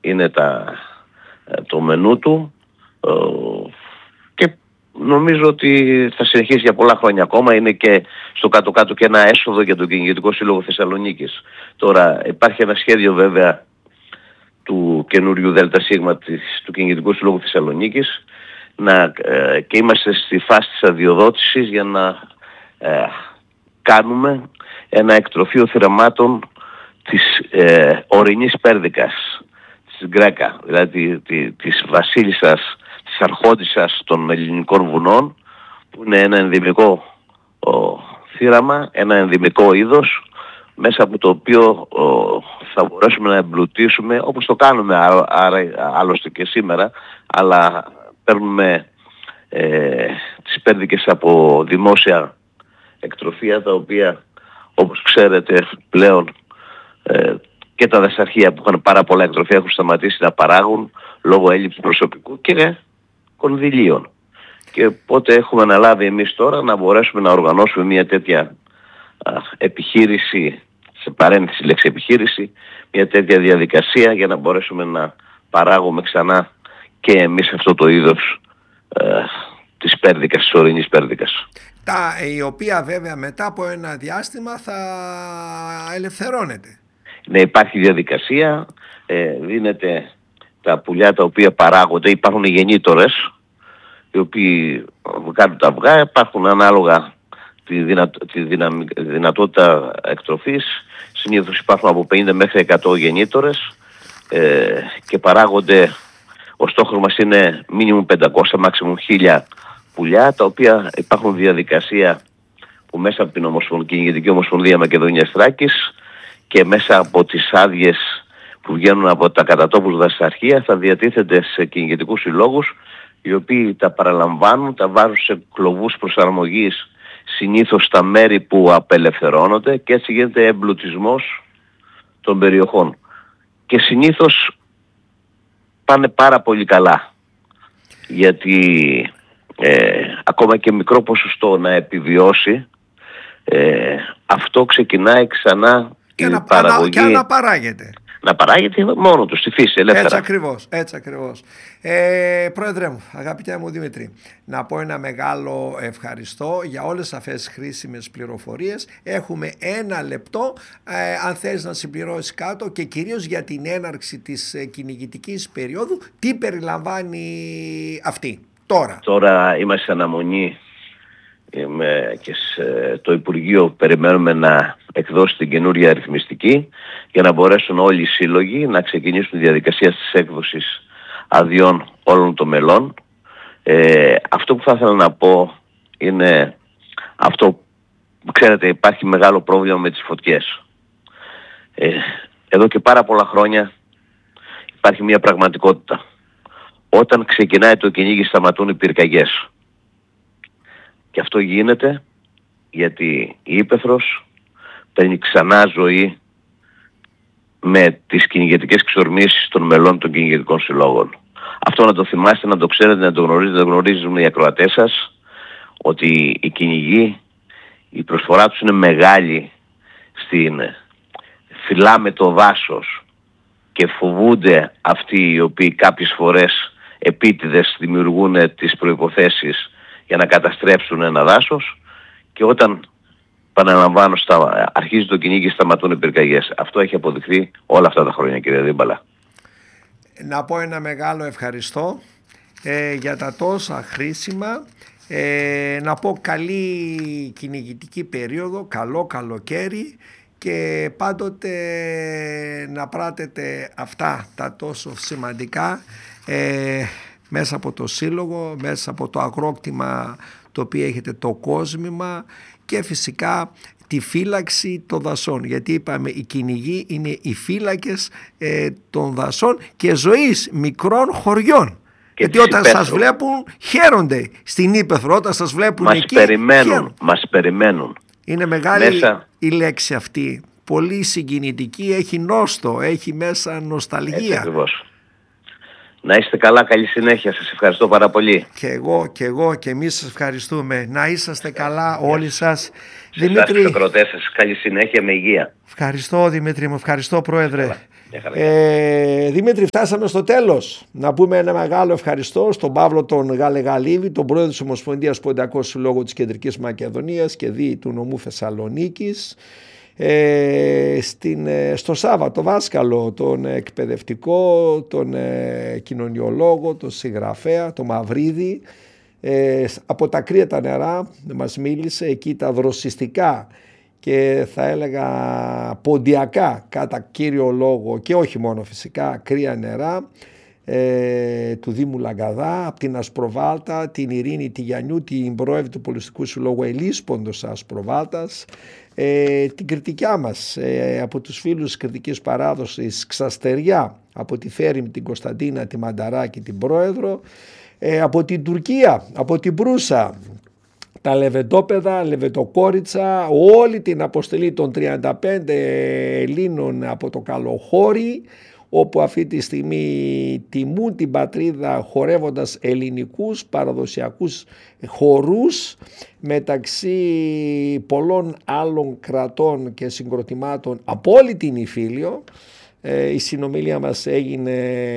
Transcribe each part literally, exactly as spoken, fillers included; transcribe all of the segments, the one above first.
είναι τα, το μενού του και νομίζω ότι θα συνεχίσει για πολλά χρόνια ακόμα. Είναι και στο κάτω-κάτω και ένα έσοδο για τον Κυνηγητικό Σύλλογο Θεσσαλονίκης. Τώρα υπάρχει ένα σχέδιο βέβαια του καινούριου ΔΣ του Κυνηγητικού Συλλόγου Θεσσαλονίκης να, ε, και είμαστε στη φάση της αδειοδότησης για να ε, κάνουμε ένα εκτροφείο θηραμάτων της ε, ορεινής πέρδικας, της Γκρέκα, δηλαδή τη, της βασίλισσας, της αρχόντισσας των ελληνικών βουνών, που είναι ένα ενδυμικό ο, θύραμα, ένα ενδυμικό είδος, μέσα από το οποίο ο, θα μπορέσουμε να εμπλουτίσουμε, όπως το κάνουμε άρα, άρα, άλλωστε και σήμερα, αλλά παίρνουμε ε, τις πέρδικες από δημόσια εκτροφεία, τα οποία όπως ξέρετε πλέον ε, και τα δασαρχεία που είχαν πάρα πολλά εκτροφεία έχουν σταματήσει να παράγουν λόγω έλλειψης προσωπικού και κονδυλίων. Και οπότε έχουμε αναλάβει εμείς τώρα να μπορέσουμε να οργανώσουμε μια τέτοια α, επιχείρηση, σε παρένθεση λέξη επιχείρηση, μια τέτοια διαδικασία για να μπορέσουμε να παράγουμε ξανά και εμείς αυτό το είδος ε, της πέρδικας, της ορεινής πέρδικας. Τα, η οποία βέβαια μετά από ένα διάστημα θα ελευθερώνεται. Ναι, υπάρχει διαδικασία, ε, δίνεται τα πουλιά τα οποία παράγονται, υπάρχουν γεννήτορες οι οποίοι κάνουν τα αυγά, υπάρχουν ανάλογα τη, δυνατο, τη δυναμ, δυνατότητα εκτροφής, συνήθως υπάρχουν από πενήντα μέχρι εκατό γεννήτορες ε, και παράγονται, ο στόχος μας είναι μίνιμουμ πεντακόσια, μάξιμουμ χίλια πουλιά, τα οποία υπάρχουν διαδικασία που μέσα από την Ομοσπονδία, Κυνηγητική Ομοσπονδία Μακεδονίας Θράκης και μέσα από τις άδειες που βγαίνουν από τα κατατόπους δασαρχεία θα διατίθενται σε κυνηγητικούς συλλόγους, οι οποίοι τα παραλαμβάνουν, τα βάζουν σε κλωβούς προσαρμογής συνήθως στα μέρη που απελευθερώνονται και έτσι γίνεται εμπλουτισμός των περιοχών. Και συνήθως πάνε πάρα πολύ καλά, γιατί ε, ακόμα και μικρό ποσοστό να επιβιώσει, ε, αυτό ξεκινάει ξανά και η να, παραγωγή. Και να παράγεται. Να παράγεται μόνο του, στη φύση, ελεύθερα. Έτσι ακριβώς, έτσι ακριβώς. Ε, πρόεδρε μου, αγαπητέ μου Δημήτρη, να πω ένα μεγάλο ευχαριστώ για όλες αυτές τις χρήσιμες πληροφορίες. Έχουμε ένα λεπτό, ε, αν θέλεις να συμπληρώσεις κάτω, και κυρίως για την έναρξη της ε, κυνηγητικής περίοδου, τι περιλαμβάνει αυτή τώρα. Τώρα είμαστε σε αναμονή με, και σε, το Υπουργείο περιμένουμε να εκδώσει την καινούρια αριθμιστική για να μπορέσουν όλοι οι σύλλογοι να ξεκινήσουν τη διαδικασία της έκδοσης αδειών όλων των μελών. Ε, αυτό που θα ήθελα να πω είναι αυτό που ξέρετε, υπάρχει μεγάλο πρόβλημα με τις φωτιές. Ε, εδώ και πάρα πολλά χρόνια υπάρχει μια πραγματικότητα. Όταν ξεκινάει το κυνήγι σταματούν οι πυρκαγιές. Και αυτό γίνεται γιατί η ύπαιθρος παίρνει ξανά ζωή με τις κυνηγετικές εξορμήσεις των μελών των κυνηγετικών συλλόγων. Αυτό να το θυμάστε, να το ξέρετε, να το γνωρίζετε, να το γνωρίζουν οι ακροατές σας, ότι οι κυνηγοί, η προσφορά τους είναι μεγάλη στην φυλάμε το δάσος και φοβούνται αυτοί οι οποίοι κάποιες φορές επίτηδες δημιουργούν τις προϋποθέσεις για να καταστρέψουν ένα δάσος, και όταν, επαναλαμβάνω, στα, αρχίζει το κυνήγι, σταματούν οι πυρκαγιές. Αυτό έχει αποδειχθεί όλα αυτά τα χρόνια, κύριε Δίμπαλα. Να πω ένα μεγάλο ευχαριστώ ε, για τα τόσα χρήσιμα. Ε, να πω καλή κυνηγητική περίοδο, καλό καλοκαίρι, και πάντοτε να πράτετε αυτά τα τόσο σημαντικά ε, μέσα από το σύλλογο, μέσα από το αγρόκτημα το οποίο έχετε, το κόσμημα, και φυσικά τη φύλαξη των δασών, γιατί είπαμε οι κυνηγοί είναι οι φύλακες ε, των δασών και ζωής μικρών χωριών. Και γιατί όταν υπέθρο. σας βλέπουν χαίρονται στην ύπαιθρο, όταν σας βλέπουν μας εκεί περιμένουν, μας περιμένουν. Είναι μεγάλη μέσα... η λέξη αυτή, πολύ συγκινητική, έχει νόστο, έχει μέσα νοσταλγία. Έτσι ακριβώς. Να είστε καλά, καλή συνέχεια, σας ευχαριστώ πάρα πολύ. Και εγώ, και εγώ, και εμείς σας ευχαριστούμε. Να είσαστε καλά όλοι σας. Σε Δημήτρη, εσάς τους ακροατές σας, καλή συνέχεια με υγεία. Ευχαριστώ Δημήτρη μου, ευχαριστώ Πρόεδρε. Καλά. Ε, Δημήτρη, φτάσαμε στο τέλος. Να πούμε ένα μεγάλο ευχαριστώ στον Παύλο τον Γαλεγαλίδη, τον πρόεδρο της Ομοσπονδίας Ποντιακού Συλλόγου της Κεντρικής Μακεδονίας και δι του νομού Θεσσαλονίκης, ε, στην, στο Σάββατο Βάσκαλο, τον εκπαιδευτικό, τον ε, κοινωνιολόγο, τον συγγραφέα, τον Μαυρίδη, ε, από τα κρύα τα νερά μας μίλησε, εκεί τα δροσιστικά και θα έλεγα ποντιακά κατά κύριο λόγο και όχι μόνο φυσικά κρύα νερά ε, του Δήμου Λαγκαδά, από την Ασπροβάλτα, την Ειρήνη Τηγιανιού, την πρόεδρο του Πολιστικού Συλλόγου Ελίσποντος Ασπροβάλτας, ε, την κριτικιά μας ε, από τους φίλους της κριτικής παράδοσης Ξαστεριά, από τη Φέριμ, την Κωνσταντίνα, τη Μανταράκη, την πρόεδρο, ε, από την Τουρκία, από την Προύσα, τα Λεβεντόπεδα, Λεβεντοκόριτσα, όλη την αποστολή των τριάντα πέντε Ελλήνων από το Καλοχώρι, όπου αυτή τη στιγμή τιμούν την πατρίδα χορεύοντας ελληνικούς παραδοσιακούς χορούς μεταξύ πολλών άλλων κρατών και συγκροτημάτων από όλη την Ιφίλιο. Η συνομιλία μας έγινε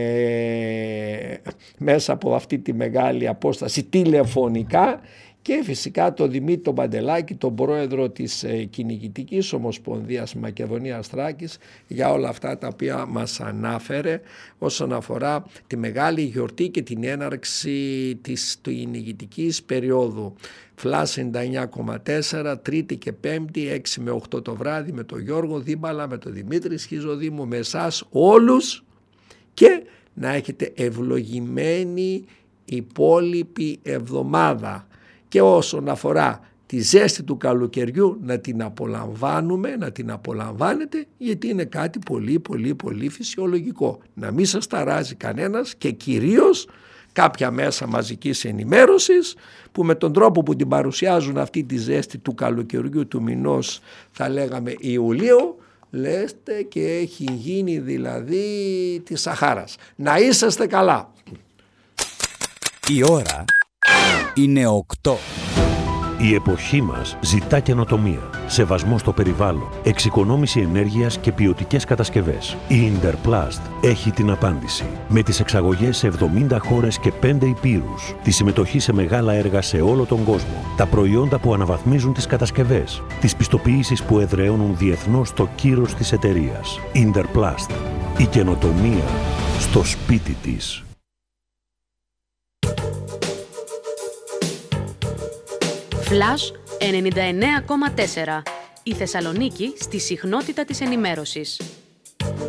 μέσα από αυτή τη μεγάλη απόσταση τηλεφωνικά και φυσικά τον Δημήτρη τον Παντελάκη, τον πρόεδρο της Κυνηγητικής Ομοσπονδίας Μακεδονίας Θράκης, για όλα αυτά τα οποία μας ανάφερε όσον αφορά τη μεγάλη γιορτή και την έναρξη της κυνηγητικής περίοδου. Φλάς ενενήντα εννιά κόμμα τέσσερα, Τρίτη και Πέμπτη, έξι με οκτώ το βράδυ, με τον Γιώργο Δίμπαλα, με τον Δημήτρη Σχιζοδήμου, με εσάς όλους, και να έχετε ευλογημένη υπόλοιπη εβδομάδα. Και όσον αφορά τη ζέστη του καλοκαιριού, να την απολαμβάνουμε, να την απολαμβάνετε, γιατί είναι κάτι πολύ πολύ πολύ φυσιολογικό. Να μην σας ταράζει κανένας και κυρίως κάποια μέσα μαζικής ενημέρωσης που με τον τρόπο που την παρουσιάζουν αυτή τη ζέστη του καλοκαιριού του μηνός, θα λέγαμε Ιουλίου, λέστε και έχει γίνει δηλαδή της Σαχάρας. Να είσαστε καλά. Η ώρα είναι οκτώ. Η εποχή μας ζητά καινοτομία, σεβασμό στο περιβάλλον, εξοικονόμηση ενέργειας και ποιοτικές κατασκευές. Η Interplast έχει την απάντηση. Με τις εξαγωγές σε εβδομήντα χώρες και πέντε υπήρους, τη συμμετοχή σε μεγάλα έργα σε όλο τον κόσμο, τα προϊόντα που αναβαθμίζουν τις κατασκευές, τις πιστοποιήσεις που εδραιώνουν διεθνώς το κύρος της εταιρείας. Interplast. Η καινοτομία στο σπίτι της. Φλας ενενήντα εννέα κόμμα τέσσερα. Η Θεσσαλονίκη στη συχνότητα της ενημέρωσης.